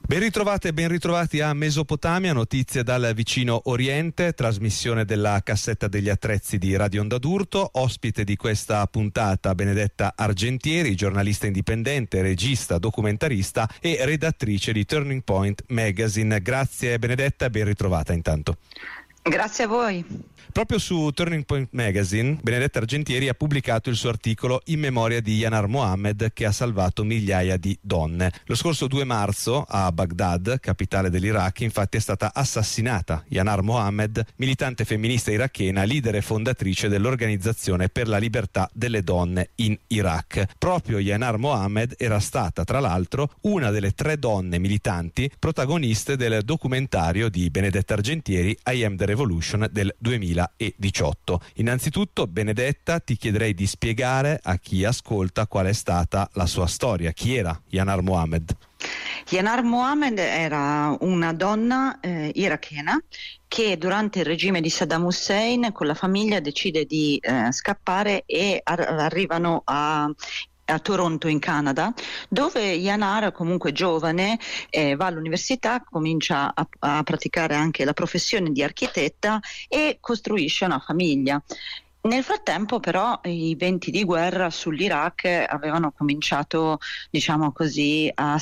Ben ritrovate e ben ritrovati a Mesopotamia, notizie dal vicino Oriente, trasmissione della cassetta degli attrezzi di Radio Onda d'Urto. Ospite di questa puntata Benedetta Argentieri, giornalista indipendente, regista, documentarista e redattrice di Turning Point Magazine. Grazie Benedetta e ben ritrovata intanto. Grazie a voi. Proprio su Turning Point Magazine, Benedetta Argentieri ha pubblicato il suo articolo in memoria di Yanar Mohammed, che ha salvato migliaia di donne. Lo scorso 2 marzo a Baghdad, capitale dell'Iraq, infatti è stata assassinata Yanar Mohammed, militante femminista irachena, leader e fondatrice dell'Organizzazione per la Libertà delle Donne in Iraq. Proprio Yanar Mohammed era stata, tra l'altro, una delle 3 donne militanti protagoniste del documentario di Benedetta Argentieri I Am the Revolution del 2018. Innanzitutto, Benedetta, ti chiederei di spiegare a chi ascolta qual è stata la sua storia. Chi era Yanar Mohammed? Yanar Mohammed era una donna irachena che durante il regime di Saddam Hussein con la famiglia decide di scappare e arrivano a Toronto in Canada, dove Yanar, comunque giovane, va all'università, comincia a praticare anche la professione di architetta e costruisce una famiglia. Nel frattempo però i venti di guerra sull'Iraq avevano cominciato, diciamo così, a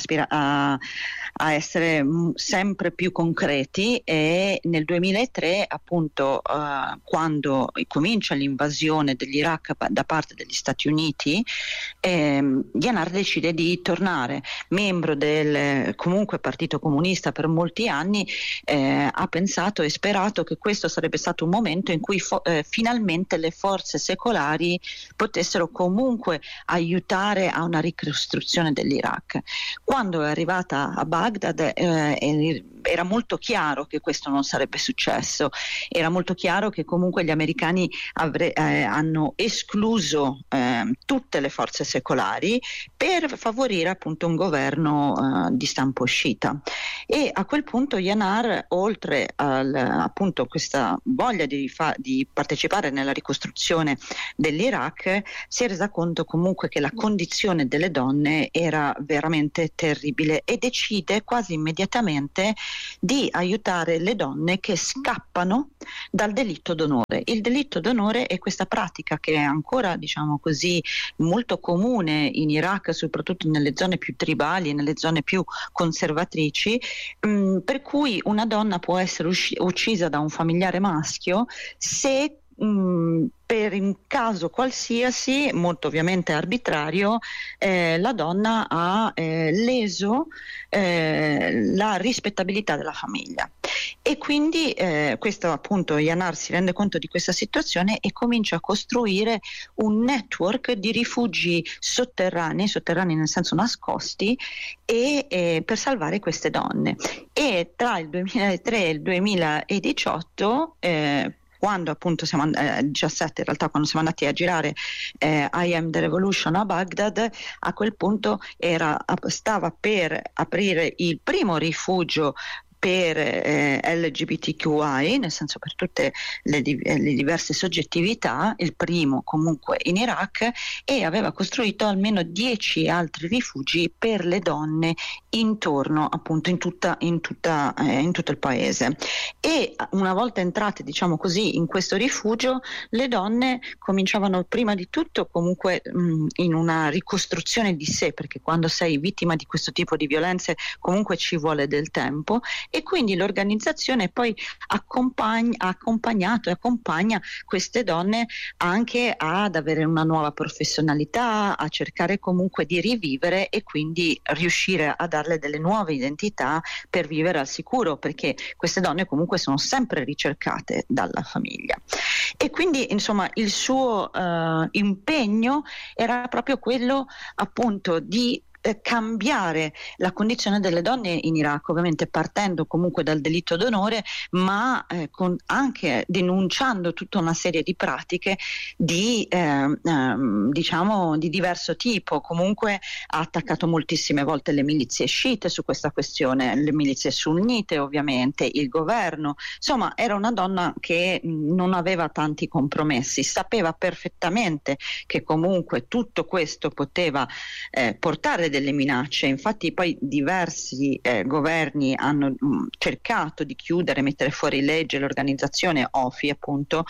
essere sempre più concreti, e nel 2003 appunto quando comincia l'invasione dell'Iraq da parte degli Stati Uniti, Yanar decide di tornare. Membro del comunque Partito Comunista per molti anni, ha pensato e sperato che questo sarebbe stato un momento in cui finalmente le forze secolari potessero comunque aiutare a una ricostruzione dell'Iraq. Quando è arrivata a Baghdad era molto chiaro che questo non sarebbe successo, era molto chiaro che comunque gli americani hanno escluso tutte le forze secolari per favorire appunto un governo di stampo sciita, e a quel punto Yanar, oltre appunto questa voglia di partecipare nella ricostruzione dell'Iraq, si è resa conto comunque che la condizione delle donne era veramente terribile e decide quasi immediatamente di aiutare le donne che scappano dal delitto d'onore. Il delitto d'onore è questa pratica che è ancora, diciamo così, molto comune in Iraq, soprattutto nelle zone più tribali, nelle zone più conservatrici, per cui una donna può essere uccisa da un familiare maschio se per un caso qualsiasi, molto ovviamente arbitrario, la donna ha leso la rispettabilità della famiglia. E quindi questo appunto Yanar si rende conto di questa situazione e comincia a costruire un network di rifugi sotterranei nel senso nascosti, e per salvare queste donne. E tra il 2003 e il 2018 quando appunto siamo 17 in realtà, quando siamo andati a girare I Am the Revolution a Baghdad, a quel punto stava per aprire il primo rifugio per LGBTQI, nel senso per tutte le diverse soggettività, il primo comunque in Iraq, e aveva costruito almeno 10 altri rifugi per le donne intorno appunto in tutto il paese. E una volta entrate, diciamo così, in questo rifugio, le donne cominciavano prima di tutto comunque in una ricostruzione di sé, perché quando sei vittima di questo tipo di violenze comunque ci vuole del tempo, e quindi l'organizzazione poi ha accompagnato e accompagna queste donne anche ad avere una nuova professionalità, a cercare comunque di rivivere e quindi riuscire a darle delle nuove identità per vivere al sicuro, perché queste donne comunque sono sempre ricercate dalla famiglia. E quindi insomma il suo impegno era proprio quello appunto di cambiare la condizione delle donne in Iraq, ovviamente partendo comunque dal delitto d'onore, ma anche denunciando tutta una serie di pratiche di diciamo di diverso tipo. Comunque ha attaccato moltissime volte le milizie sciite su questa questione, le milizie sunnite, ovviamente il governo. Insomma, era una donna che non aveva tanti compromessi, sapeva perfettamente che comunque tutto questo poteva portare delle minacce. Infatti poi diversi governi hanno cercato di chiudere, mettere fuori legge l'organizzazione OFI, appunto,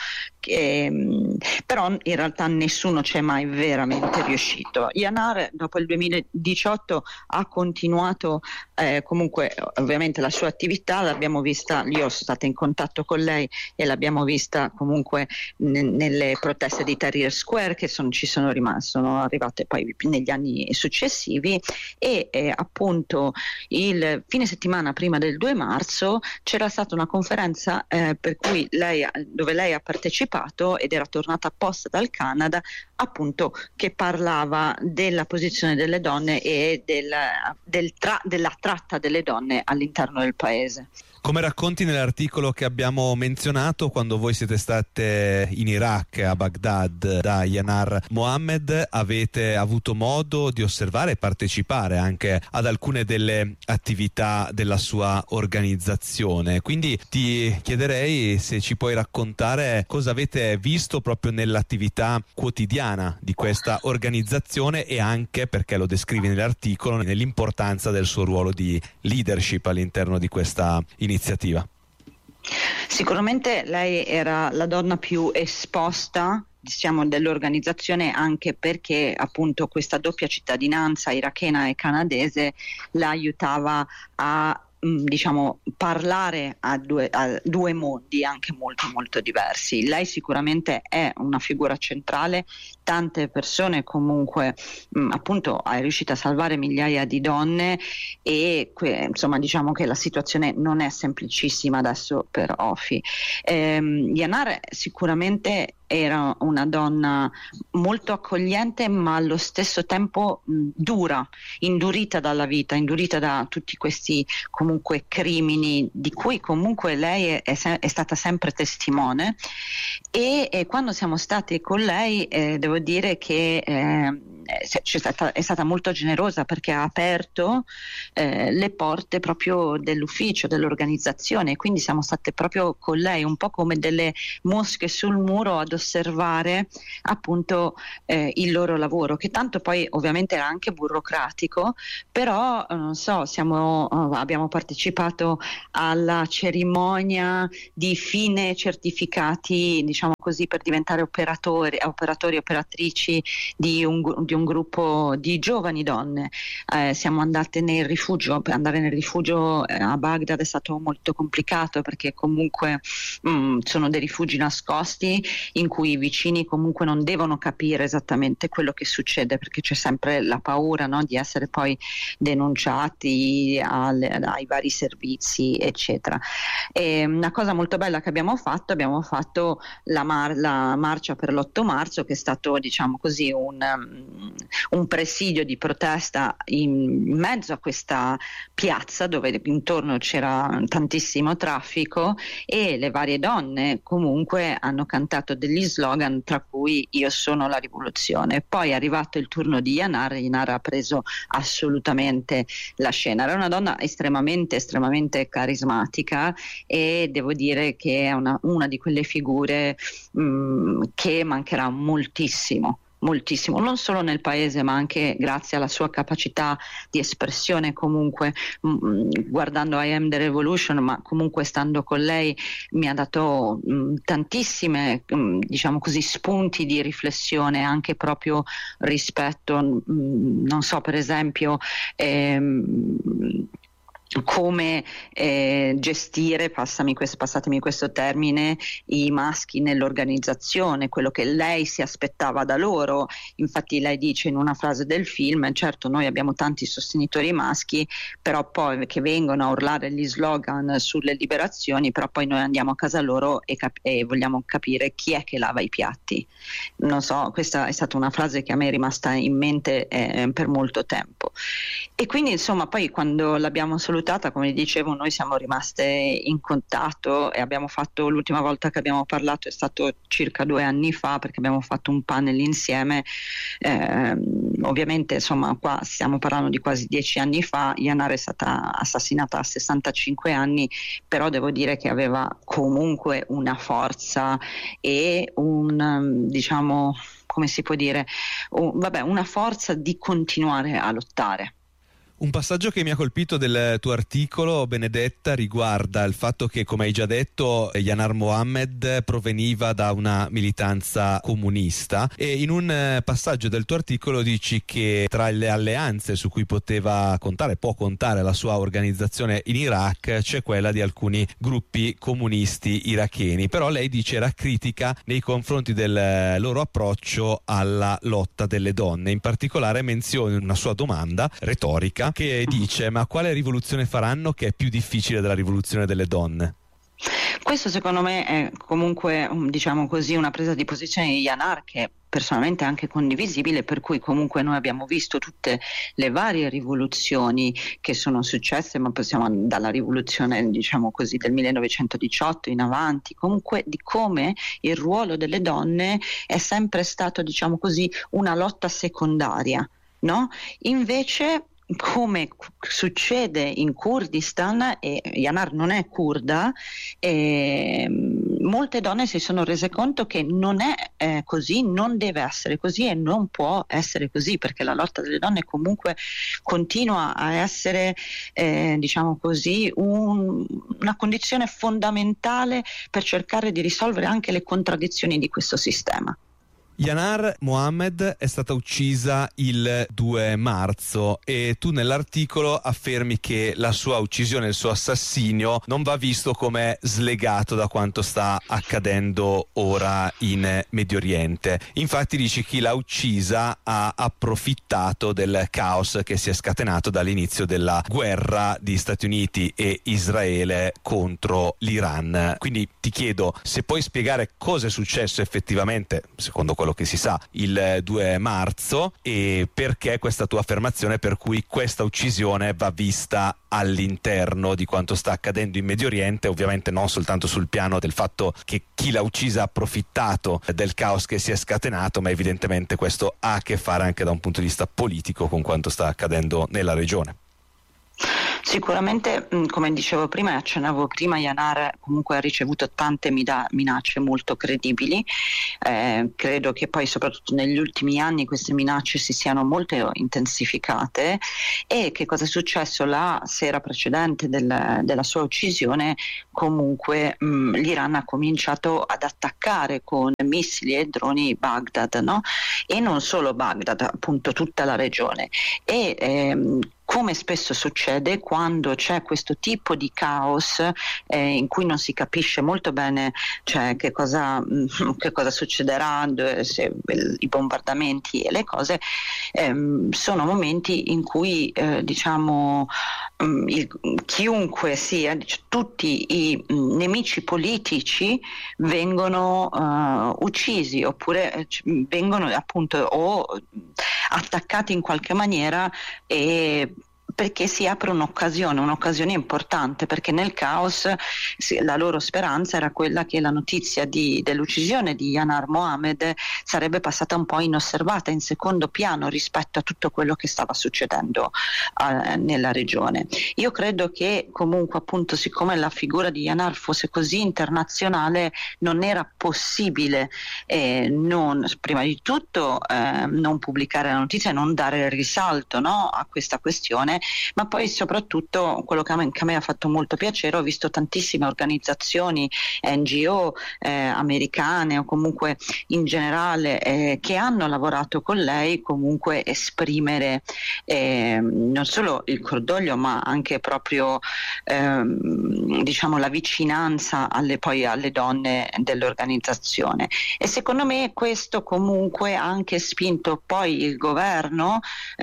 però in realtà nessuno c'è mai veramente riuscito. Yanar dopo il 2018 ha continuato comunque ovviamente la sua attività, l'abbiamo vista, io sono stata in contatto con lei e l'abbiamo vista comunque nelle proteste di Tahrir Square che sono arrivate poi negli anni successivi, e appunto il fine settimana prima del 2 marzo c'era stata una conferenza dove lei ha partecipato ed era tornata apposta dal Canada, appunto, che parlava della posizione delle donne e della tratta delle donne all'interno del paese. Come racconti nell'articolo che abbiamo menzionato, quando voi siete state in Iraq, a Baghdad, da Yanar Mohammed, avete avuto modo di osservare e partecipare anche ad alcune delle attività della sua organizzazione. Quindi ti chiederei se ci puoi raccontare cosa avete visto proprio nell'attività quotidiana di questa organizzazione e anche, perché lo descrivi nell'articolo, nell'importanza del suo ruolo di leadership all'interno di questa iniziativa. Sicuramente lei era la donna più esposta, diciamo, dell'organizzazione, anche perché appunto questa doppia cittadinanza irachena e canadese la aiutava a parlare a due mondi anche molto molto diversi. Lei sicuramente è una figura centrale, tante persone comunque appunto è riuscita a salvare migliaia di donne e insomma diciamo che la situazione non è semplicissima adesso per OFI. Yanar sicuramente era una donna molto accogliente, ma allo stesso tempo dura, indurita dalla vita, indurita da tutti questi comunque crimini di cui comunque lei è stata sempre testimone, e quando siamo stati con lei devo dire che è stata molto generosa, perché ha aperto le porte proprio dell'ufficio, dell'organizzazione, quindi siamo state proprio con lei un po' come delle mosche sul muro ad osservare appunto il loro lavoro, che tanto poi ovviamente era anche burocratico, però non so, abbiamo partecipato alla cerimonia di fine certificati, diciamo così, per diventare operatori e operatrici di un gruppo di giovani donne. Siamo andate nel rifugio. Andare nel rifugio a Baghdad è stato molto complicato, perché comunque sono dei rifugi nascosti in cui i vicini comunque non devono capire esattamente quello che succede, perché c'è sempre la paura, no, di essere poi denunciati ai vari servizi, eccetera. E una cosa molto bella che abbiamo fatto la marcia per l'8 marzo, che è stato, diciamo così, un presidio di protesta in mezzo a questa piazza dove intorno c'era tantissimo traffico, e le varie donne comunque hanno cantato degli slogan, tra cui "Io sono la rivoluzione". Poi è arrivato il turno di Yanar ha preso assolutamente la scena. Era una donna estremamente carismatica, e devo dire che è una di quelle figure che mancherà moltissimo, non solo nel paese, ma anche grazie alla sua capacità di espressione. Comunque guardando I Am the Revolution, ma comunque stando con lei, mi ha dato tantissime diciamo così spunti di riflessione, anche proprio rispetto non so, per esempio come gestire, passatemi questo termine, i maschi nell'organizzazione, quello che lei si aspettava da loro. Infatti lei dice in una frase del film: certo, noi abbiamo tanti sostenitori maschi, però poi che vengono a urlare gli slogan sulle liberazioni, però poi noi andiamo a casa loro e vogliamo capire chi è che lava i piatti. Non so, questa è stata una frase che a me è rimasta in mente per molto tempo. E quindi insomma poi quando l'abbiamo salutata, come dicevo, noi siamo rimaste in contatto e abbiamo fatto, l'ultima volta che abbiamo parlato è stato circa 2 anni fa, perché abbiamo fatto un panel insieme. Ovviamente insomma qua stiamo parlando di quasi 10 anni fa. Yanar è stata assassinata a 65 anni, però devo dire che aveva comunque una forza e diciamo, come si può dire, una forza di continuare a lottare. Un passaggio che mi ha colpito del tuo articolo, Benedetta, riguarda il fatto che, come hai già detto, Yanar Mohammed proveniva da una militanza comunista, e in un passaggio del tuo articolo dici che tra le alleanze su cui può contare la sua organizzazione in Iraq c'è quella di alcuni gruppi comunisti iracheni, però lei dice era critica nei confronti del loro approccio alla lotta delle donne. In particolare menziona una sua domanda retorica che dice: ma quale rivoluzione faranno che è più difficile della rivoluzione delle donne? Questo secondo me è comunque, diciamo così, una presa di posizione di Yanar che personalmente è anche condivisibile, per cui comunque noi abbiamo visto tutte le varie rivoluzioni che sono successe, ma possiamo dalla rivoluzione, diciamo così, del 1918 in avanti, comunque di come il ruolo delle donne è sempre stato, diciamo così, una lotta secondaria, no? Invece, come succede in Kurdistan, e Yanar non è kurda, molte donne si sono rese conto che non è così, non deve essere così e non può essere così, perché la lotta delle donne comunque continua a essere, diciamo così, una condizione fondamentale per cercare di risolvere anche le contraddizioni di questo sistema. Yanar Mohammed è stata uccisa il 2 marzo e tu nell'articolo affermi che la sua uccisione, il suo assassinio non va visto come slegato da quanto sta accadendo ora in Medio Oriente. Infatti dici che chi l'ha uccisa ha approfittato del caos che si è scatenato dall'inizio della guerra di Stati Uniti e Israele contro l'Iran. Quindi ti chiedo se puoi spiegare cosa è successo effettivamente, secondo quello che si sa, il 2 marzo, e perché questa tua affermazione per cui questa uccisione va vista all'interno di quanto sta accadendo in Medio Oriente, ovviamente non soltanto sul piano del fatto che chi l'ha uccisa ha approfittato del caos che si è scatenato, ma evidentemente questo ha a che fare anche da un punto di vista politico con quanto sta accadendo nella regione. Sicuramente, come dicevo prima e accennavo prima, Yanar comunque ha ricevuto tante minacce molto credibili. Credo che poi soprattutto negli ultimi anni queste minacce si siano molto intensificate. E che cosa è successo la sera precedente della sua uccisione? Comunque l'Iran ha cominciato ad attaccare con missili e droni Baghdad, no? E non solo Baghdad, appunto tutta la regione. Come spesso succede quando c'è questo tipo di caos in cui non si capisce molto bene, cioè che cosa succederà, i bombardamenti e le cose, sono momenti in cui diciamo chiunque sia, tutti i nemici politici vengono uccisi oppure vengono appunto o attaccati in qualche maniera, e perché si apre un'occasione importante, perché nel caos la loro speranza era quella che la notizia dell'uccisione di Yanar Mohammed sarebbe passata un po' inosservata, in secondo piano rispetto a tutto quello che stava succedendo nella regione. Io credo che comunque, appunto, siccome la figura di Yanar fosse così internazionale, non era possibile prima di tutto non pubblicare la notizia e non dare risalto, no, a questa questione. Ma poi soprattutto quello che a me ha fatto molto piacere, ho visto tantissime organizzazioni NGO americane o comunque in generale che hanno lavorato con lei, comunque esprimere non solo il cordoglio ma anche proprio diciamo la vicinanza alle donne dell'organizzazione. E secondo me questo comunque ha anche spinto poi il governo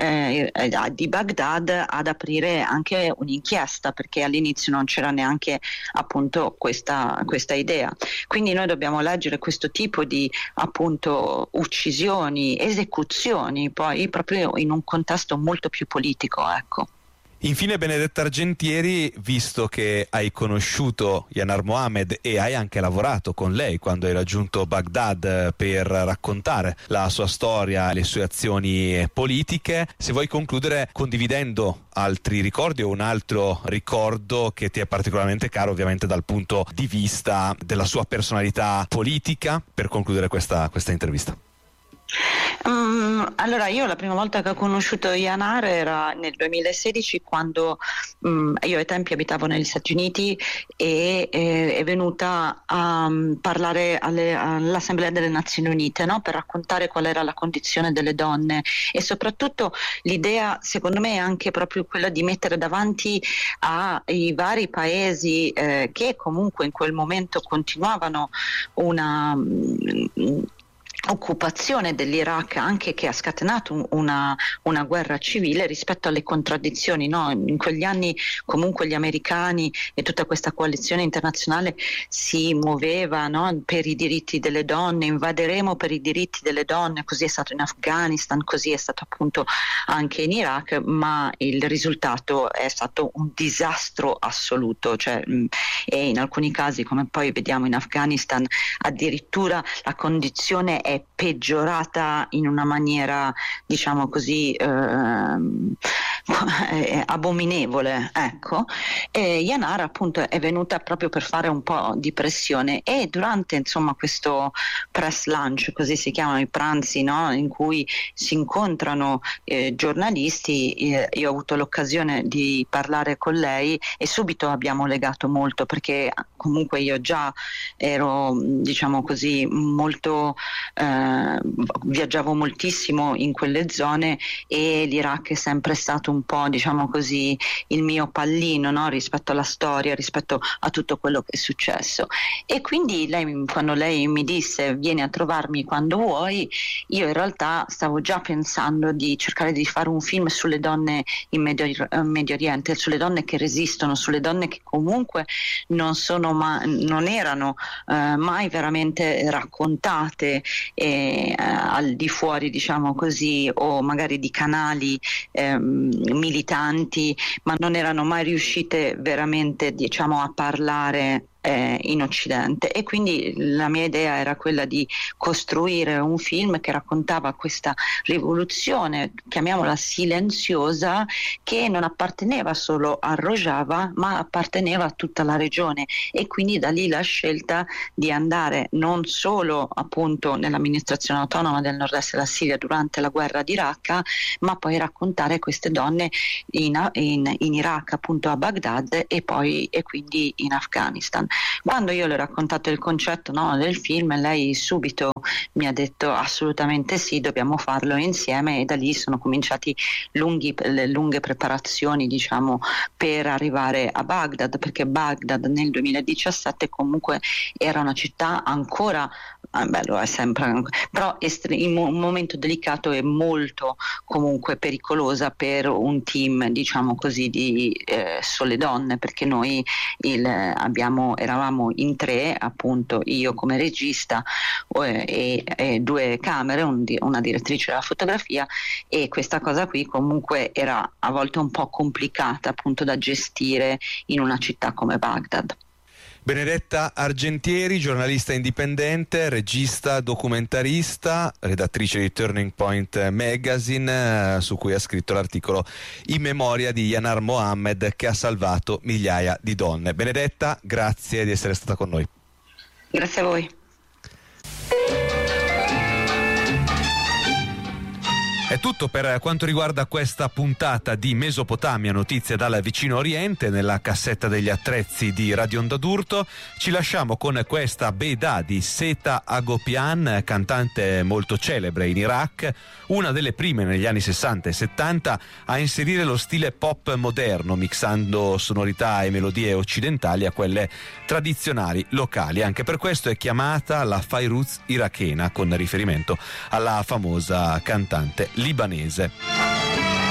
di Baghdad ad aprire anche un'inchiesta, perché all'inizio non c'era neanche appunto questa idea. Quindi noi dobbiamo leggere questo tipo di appunto uccisioni, esecuzioni, poi proprio in un contesto molto più politico, ecco. Infine, Benedetta Argentieri, visto che hai conosciuto Yanar Mohammed e hai anche lavorato con lei quando hai raggiunto Baghdad per raccontare la sua storia e le sue azioni politiche, se vuoi concludere condividendo altri ricordi o un altro ricordo che ti è particolarmente caro, ovviamente dal punto di vista della sua personalità politica, per concludere questa intervista. Allora, io la prima volta che ho conosciuto Yanar era nel 2016, quando io ai tempi abitavo negli Stati Uniti e è venuta a parlare all'Assemblea delle Nazioni Unite, no? Per raccontare qual era la condizione delle donne, e soprattutto l'idea, secondo me, è anche proprio quella di mettere davanti ai vari paesi che comunque in quel momento continuavano una occupazione dell'Iraq, anche che ha scatenato una guerra civile, rispetto alle contraddizioni, no? In quegli anni comunque gli americani e tutta questa coalizione internazionale si muoveva, no? Per i diritti delle donne, invaderemo per i diritti delle donne, così è stato in Afghanistan, così è stato appunto anche in Iraq, ma il risultato è stato un disastro assoluto, cioè, e in alcuni casi, come poi vediamo in Afghanistan, addirittura la condizione è peggiorata in una maniera, diciamo così, abominevole, ecco. E Yanar appunto è venuta proprio per fare un po' di pressione, e durante, insomma, questo press lunch, così si chiamano i pranzi, no? In cui si incontrano giornalisti, io ho avuto l'occasione di parlare con lei e subito abbiamo legato molto, perché comunque io già ero, diciamo così, molto viaggiavo moltissimo in quelle zone, e l'Iraq è sempre stato un po', diciamo così, il mio pallino, no? Rispetto alla storia, rispetto a tutto quello che è successo. E quindi quando lei mi disse vieni a trovarmi quando vuoi, io in realtà stavo già pensando di cercare di fare un film sulle donne in Medio Oriente, sulle donne che resistono, sulle donne che comunque non erano mai veramente raccontate al di fuori, diciamo così, o magari di canali militanti, ma non erano mai riuscite veramente, diciamo, a parlare in Occidente. E quindi la mia idea era quella di costruire un film che raccontava questa rivoluzione, chiamiamola silenziosa, che non apparteneva solo a Rojava, ma apparteneva a tutta la regione. E quindi da lì la scelta di andare non solo appunto nell'amministrazione autonoma del nord-est della Siria durante la guerra di Raqqa, ma poi raccontare queste donne in Iraq, appunto a Baghdad, e quindi in Afghanistan. Quando io le ho raccontato il concetto, no, del film, lei subito mi ha detto assolutamente sì, dobbiamo farlo insieme, e da lì sono cominciati le lunghe preparazioni, diciamo, per arrivare a Baghdad, perché Baghdad nel 2017 comunque era una città ancora, lo è sempre, però in un momento delicato e molto comunque pericolosa per un team, diciamo così, di sole donne, perché noi eravamo in 3, appunto io come regista e 2 camere, una direttrice della fotografia, e questa cosa qui comunque era a volte un po' complicata appunto da gestire in una città come Baghdad. Benedetta Argentieri, giornalista indipendente, regista, documentarista, redattrice di Turning Point Magazine, su cui ha scritto l'articolo In memoria di Yanar Mohammed, che ha salvato migliaia di donne. Benedetta, grazie di essere stata con noi. Grazie a voi. È tutto per quanto riguarda questa puntata di Mesopotamia, notizie dal vicino Oriente. Nella cassetta degli attrezzi di Radio Onda d'Urto ci lasciamo con questa Beidah di Seta Agopian, cantante molto celebre in Iraq, una delle prime negli anni 60 e 70 a inserire lo stile pop moderno, mixando sonorità e melodie occidentali a quelle tradizionali locali. Anche per questo è chiamata la Fairuz irachena, con riferimento alla famosa cantante libanese.